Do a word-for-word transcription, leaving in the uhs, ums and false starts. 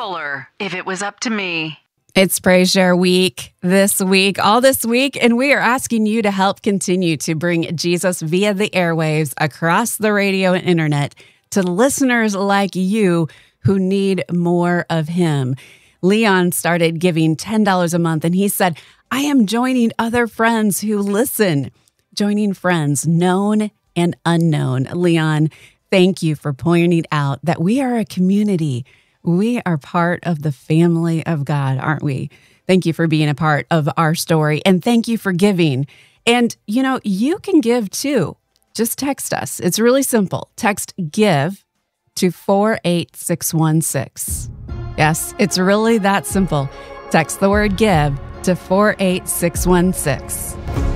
Fuller, If It Was Up to Me. It's Praise Share Week this week, all this week, and we are asking you to help continue to bring Jesus via the airwaves across the radio and internet to listeners like you who need more of him. Leon started giving ten dollars a month, and he said, I am joining other friends who listen, joining friends known and unknown. Leon, thank you for pointing out that we are a community. We are part of the family of God, aren't we? Thank you for being a part of our story, and thank you for giving. And, you know, you can give too. Just text us. It's really simple. Text GIVE to four eight six one six. Yes, it's really that simple. Text the word GIVE to four eight six one six.